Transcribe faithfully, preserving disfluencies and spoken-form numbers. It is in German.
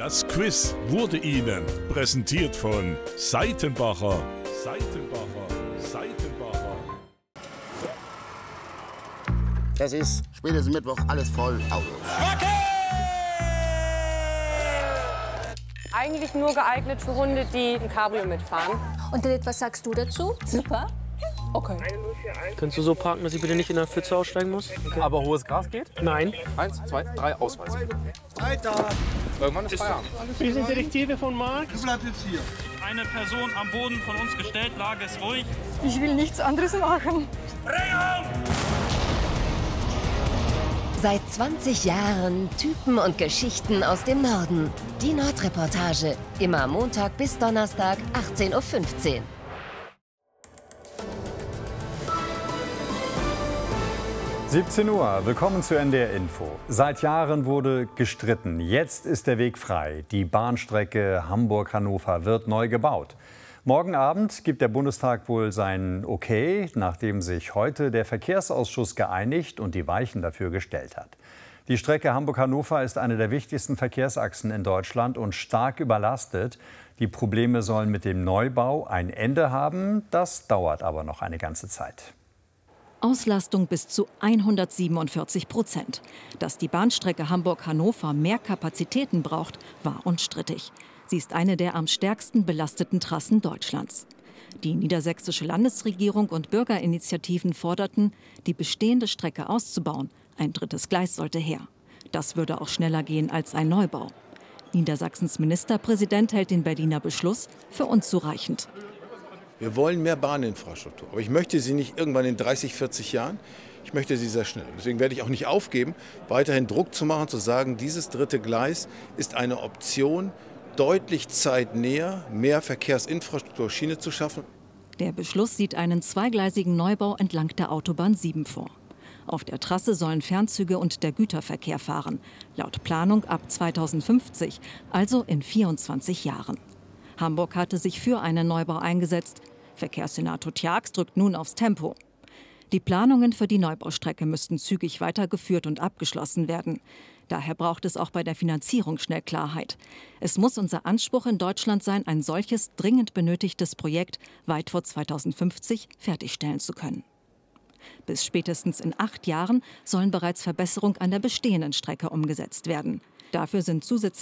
Das Quiz wurde Ihnen präsentiert von Seitenbacher. Seitenbacher. Seitenbacher. Das ist spätestens Mittwoch alles voll Autos. Eigentlich nur geeignet für Hunde, die ein Cabrio mitfahren. Und Lilith, was sagst du dazu? Super. Okay. Kannst du so parken, dass ich bitte nicht in der Pfütze aussteigen muss? Okay. Aber hohes Gras geht? Nein. Eins, zwei, drei, Ausweis. Weiter. Irgendwann ist Feierabend. Wir sind Detektive von Marc. Du bleibst jetzt hier. Eine Person am Boden von uns gestellt, Lage ist ruhig. Ich will nichts anderes machen. Seit zwanzig Jahren Typen und Geschichten aus dem Norden. Die Nordreportage. Immer Montag bis Donnerstag, achtzehn Uhr fünfzehn. siebzehn Uhr, willkommen zu N D R Info. Seit Jahren wurde gestritten. Jetzt ist der Weg frei. Die Bahnstrecke Hamburg-Hannover wird neu gebaut. Morgen Abend gibt der Bundestag wohl sein Okay, nachdem sich heute der Verkehrsausschuss geeinigt und die Weichen dafür gestellt hat. Die Strecke Hamburg-Hannover ist eine der wichtigsten Verkehrsachsen in Deutschland und stark überlastet. Die Probleme sollen mit dem Neubau ein Ende haben. Das dauert aber noch eine ganze Zeit. Auslastung bis zu hundertsiebenundvierzig Prozent. Dass die Bahnstrecke Hamburg-Hannover mehr Kapazitäten braucht, war unstrittig. Sie ist eine der am stärksten belasteten Trassen Deutschlands. Die niedersächsische Landesregierung und Bürgerinitiativen forderten, die bestehende Strecke auszubauen. Ein drittes Gleis sollte her. Das würde auch schneller gehen als ein Neubau. Niedersachsens Ministerpräsident hält den Berliner Beschluss für unzureichend. Wir wollen mehr Bahninfrastruktur, aber ich möchte sie nicht irgendwann in dreißig, vierzig Jahren. Ich möchte sie sehr schnell. Deswegen werde ich auch nicht aufgeben, weiterhin Druck zu machen, zu sagen, dieses dritte Gleis ist eine Option, deutlich zeitnäher mehr Verkehrsinfrastruktur Schiene zu schaffen. Der Beschluss sieht einen zweigleisigen Neubau entlang der Autobahn sieben vor. Auf der Trasse sollen Fernzüge und der Güterverkehr fahren. Laut Planung ab zweitausendfünfzig, also in vierundzwanzig Jahren. Hamburg hatte sich für einen Neubau eingesetzt. Verkehrssenator Tjax drückt nun aufs Tempo. Die Planungen für die Neubaustrecke müssten zügig weitergeführt und abgeschlossen werden. Daher braucht es auch bei der Finanzierung schnell Klarheit. Es muss unser Anspruch in Deutschland sein, ein solches dringend benötigtes Projekt weit vor zweitausendfünfzig fertigstellen zu können. Bis spätestens in acht Jahren sollen bereits Verbesserungen an der bestehenden Strecke umgesetzt werden. Dafür sind zusätzlich